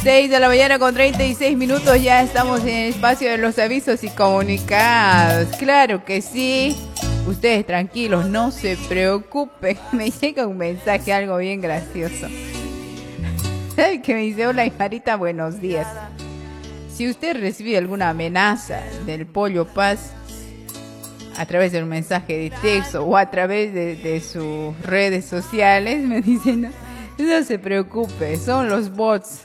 6 de la mañana con 36 minutos, ya estamos en el espacio de los avisos y comunicados. Claro que sí. Ustedes tranquilos, no se preocupen. Me llega un mensaje, algo bien gracioso. Que me dice: hola Marita, buenos días. Si usted recibe alguna amenaza del Pollo Paz a través de un mensaje de texto o a través de sus redes sociales, me dicen: no se preocupe, son los bots.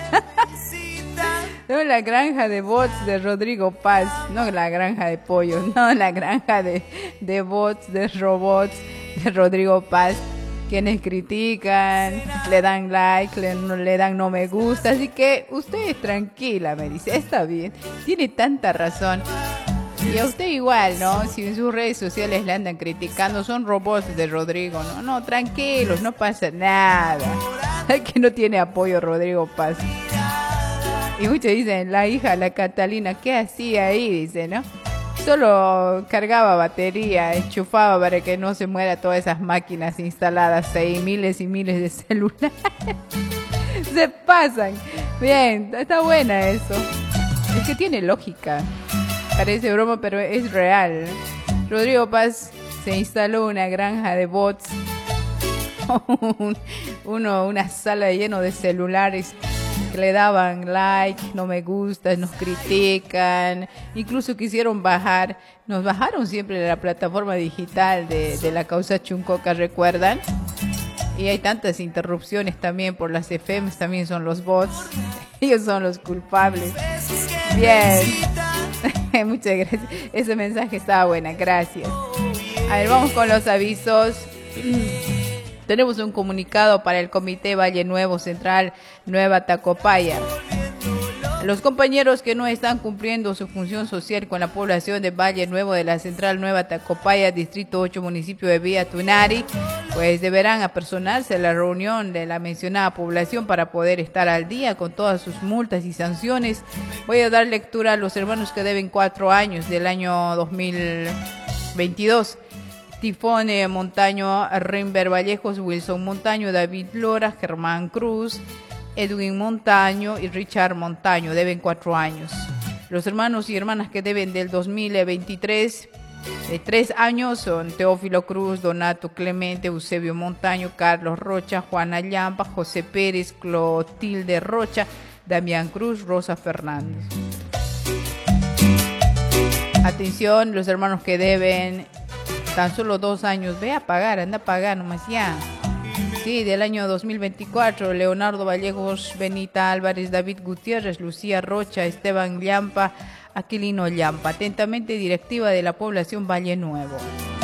No, la granja de bots de Rodrigo Paz, no la granja de pollos, no, la granja de bots, de robots de Rodrigo Paz, quienes critican, le dan like, le dan no me gusta, así que usted es tranquila, me dice, está bien, tiene tanta razón. Y a usted igual, ¿no? Si en sus redes sociales le andan criticando, son robots de Rodrigo, ¿no? No, tranquilos, no pasa nada. Que no tiene apoyo Rodrigo Paz. Y muchos dicen, la hija, la Catalina, ¿qué hacía ahí? Dice, ¿no? Solo cargaba batería, enchufaba para que no se mueran todas esas máquinas instaladas ahí, miles y miles de celulares. Se pasan. Bien, está buena eso. Es que tiene lógica. Parece broma, pero es real. Rodrigo Paz se instaló una granja de bots, una sala llena de celulares que le daban like, no me gusta, nos critican, incluso quisieron bajar, nos bajaron siempre de la plataforma digital de la causa Chuncoca, ¿recuerdan? Y hay tantas interrupciones también por las FMs, también son los bots, ellos son los culpables. Bien. Muchas gracias. Ese mensaje estaba buena, gracias. A ver, vamos con los avisos. Tenemos un comunicado para el Comité Valle Nuevo Central Nueva Tacopaya. Los compañeros que no están cumpliendo su función social con la población de Valle Nuevo de la Central Nueva Tacopaya, Distrito 8, municipio de Villa Tunari, pues deberán apersonarse a la reunión de la mencionada población para poder estar al día con todas sus multas y sanciones. Voy a dar lectura a los hermanos que deben 4 años del año 2022. Tifón Montaño, Rimber Vallejos, Wilson Montaño, David Lora, Germán Cruz, Edwin Montaño y Richard Montaño deben 4 años. Los hermanos y hermanas que deben del 2023 de 3 años son Teófilo Cruz, Donato Clemente, Eusebio Montaño, Carlos Rocha, Juana Llampa, José Pérez, Clotilde Rocha, Damián Cruz, Rosa Fernández. Atención, los hermanos que deben tan solo 2 años, ve a pagar, anda a pagar nomás ya. Sí, del año 2024, Leonardo Vallejos, Benita Álvarez, David Gutiérrez, Lucía Rocha, Esteban Llampa, Aquilino Llampa. Atentamente, directiva de la población Valle Nuevo.